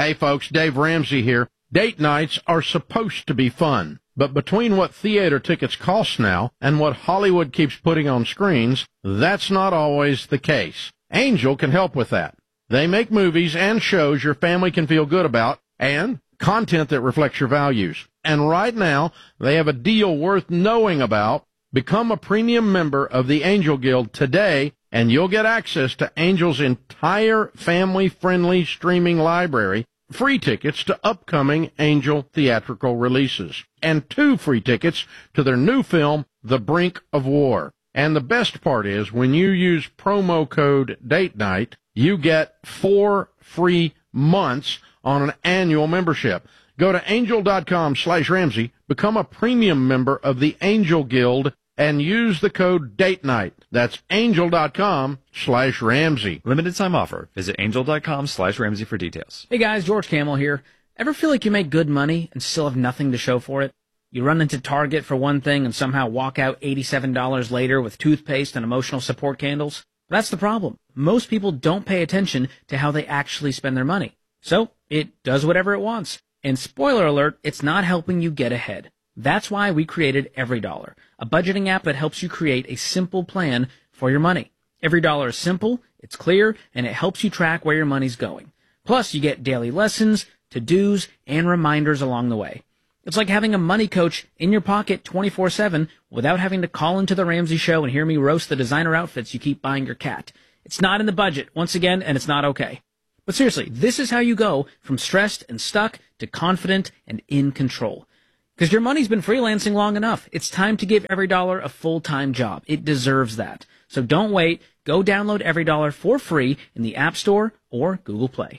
Hey folks, Dave Ramsey here. Date nights are supposed to be fun, but between what theater tickets cost now and what Hollywood keeps putting on screens, that's not always the case. Angel can help with that. They make movies and shows your family can feel good about and content that reflects your values. And right now, they have a deal worth knowing about. Become a premium member of the Angel Guild today, and you'll get access to Angel's entire family-friendly streaming library, free tickets to upcoming Angel theatrical releases, and 2 free tickets to their new film, The Brink of War. And the best part is, when you use promo code Date Night, you get 4 free months on an annual membership. Go to angel.com/Ramsey, become a premium member of the Angel Guild, and use the code Date Night. That's angel.com/Ramsey. Limited time offer. Visit angel.com/Ramsey for details. Hey guys, George Camel here. Ever feel like you make good money and still have nothing to show for it? You run into Target for one thing and somehow walk out $87 later with toothpaste and emotional support candles? That's the problem. Most people don't pay attention to how they actually spend their money. So, it does whatever it wants. And spoiler alert, it's not helping you get ahead. That's why we created EveryDollar, a budgeting app that helps you create a simple plan for your money. EveryDollar is simple, it's clear, and it helps you track where your money's going. Plus, you get daily lessons, to-dos, and reminders along the way. It's like having a money coach in your pocket 24/7 without having to call into the Ramsey Show and hear me roast the designer outfits you keep buying your cat. It's not in the budget, once again, and it's not okay. But seriously, this is how you go from stressed and stuck to confident and in control. Because your money's been freelancing long enough. It's time to give EveryDollar a full-time job. It deserves that. So don't wait. Go download EveryDollar for free in the App Store or Google Play.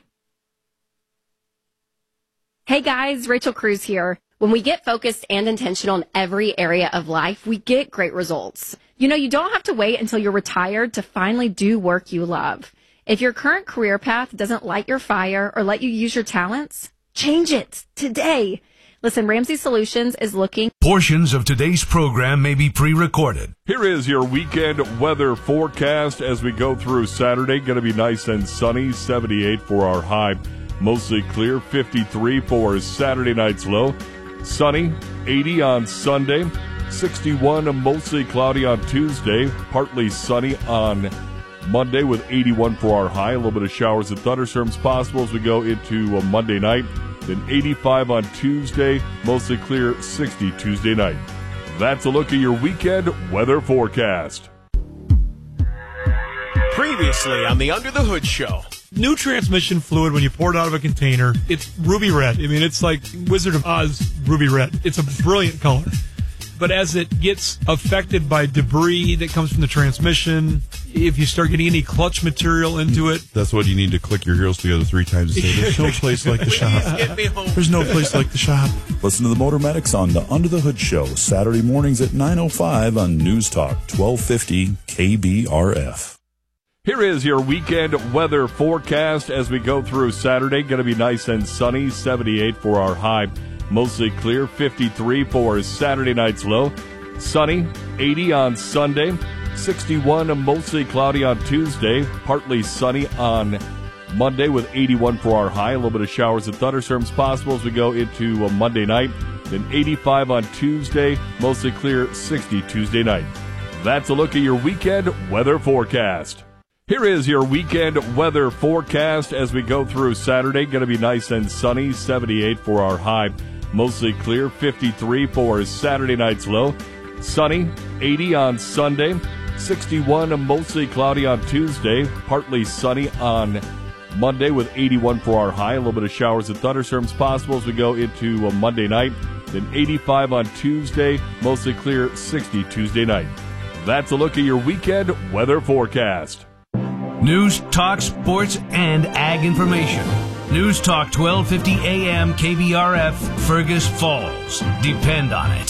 Hey guys, Rachel Cruz here. When we get focused and intentional in every area of life, we get great results. You know, you don't have to wait until you're retired to finally do work you love. If your current career path doesn't light your fire or let you use your talents, change it today. Listen, Ramsey Solutions is looking. Portions of today's program may be pre-recorded. Here is your weekend weather forecast as we go through Saturday. Going to be nice and sunny, 78 for our high. Mostly clear, 53 for Saturday night's low. Sunny, 80 on Sunday. 61, mostly cloudy on Tuesday. Partly sunny on Monday with 81 for our high. A little bit of showers and thunderstorms possible as we go into Monday night. Then 85 on Tuesday, mostly clear, 60 Tuesday night. That's a look at your weekend weather forecast. Previously on the Under the Hood Show. New transmission fluid, when you pour it out of a container, it's ruby red. I mean, it's like Wizard of Oz ruby red. It's a brilliant color. But as it gets affected by debris that comes from the transmission, if you start getting any clutch material into it... That's what you need to click your heels together 3 times a day. There's no place like the shop. There's no place like the shop. Listen to the Motor Medics on the Under the Hood Show, Saturday mornings at 9:05 on News Talk 1250 KBRF. Here is your weekend weather forecast as we go through Saturday. Going to be nice and sunny, 78 for our high. Mostly clear, 53 for Saturday night's low. Sunny, 80 on Sunday. 61, mostly cloudy on Tuesday. Partly sunny on Monday with 81 for our high. A little bit of showers and thunderstorms possible as we go into Monday night. Then 85 on Tuesday. Mostly clear, 60 Tuesday night. That's a look at your weekend weather forecast. Here is your weekend weather forecast as we go through Saturday. Going to be nice and sunny, 78 for our high. Mostly clear, 53 for Saturday night's low. Sunny, 80 on Sunday. 61, mostly cloudy on Tuesday. Partly sunny on Monday with 81 for our high. A little bit of showers and thunderstorms possible as we go into Monday night. Then 85 on Tuesday. Mostly clear, 60 Tuesday night. That's a look at your weekend weather forecast. News, talk, sports, and ag information. News Talk 1250 AM KBRF, Fergus Falls. Depend on it.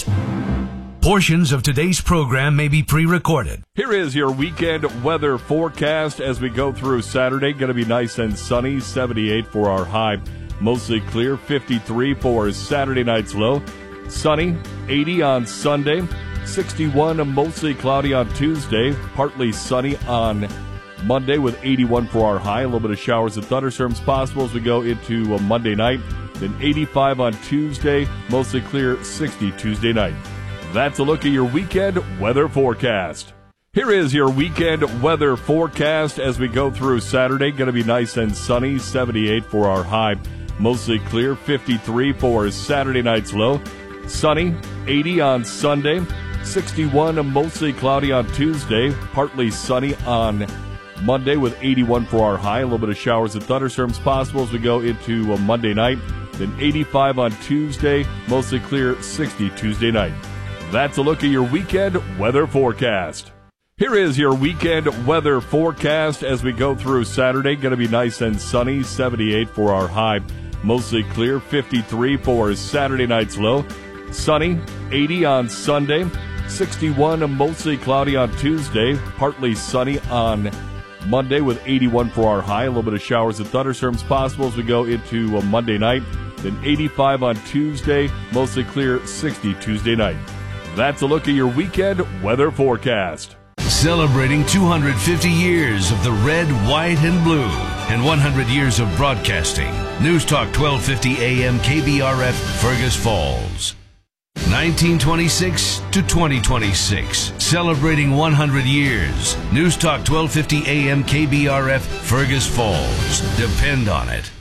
Portions of today's program may be pre-recorded. Here is your weekend weather forecast as we go through Saturday. Going to be nice and sunny, 78 for our high. Mostly clear, 53 for Saturday night's low. Sunny, 80 on Sunday. 61, mostly cloudy on Tuesday. Partly sunny on Monday with 81 for our high. A little bit of showers and thunderstorms possible as we go into Monday night. Then 85 on Tuesday, mostly clear, 60 Tuesday night. That's a look at your weekend weather forecast. Here is your weekend weather forecast as we go through Saturday. Going to be nice and sunny, 78 for our high. Mostly clear, 53 for Saturday night's low. Sunny, 80 on Sunday, 61 mostly cloudy on Tuesday, partly sunny on Monday with 81 for our high. A little bit of showers and thunderstorms possible as we go into Monday night. Then 85 on Tuesday, mostly clear, 60 Tuesday night. That's a look at your weekend weather forecast. Here is your weekend weather forecast as we go through Saturday. Going to be nice and sunny, 78 for our high. Mostly clear, 53 for Saturday night's low. Sunny, 80 on Sunday, 61 mostly cloudy on Tuesday, partly sunny on Monday with 81 for our high. A little bit of showers and thunderstorms possible as we go into Monday night. Then 85 on Tuesday, mostly clear, 60 Tuesday night. That's a look at your weekend weather forecast. Celebrating 250 years of the red, white, and blue and 100 years of broadcasting. News Talk 1250 AM KBRF, Fergus Falls. 1926 to 2026. Celebrating 100 years. News Talk 1250 AM KBRF, Fergus Falls. Depend on it.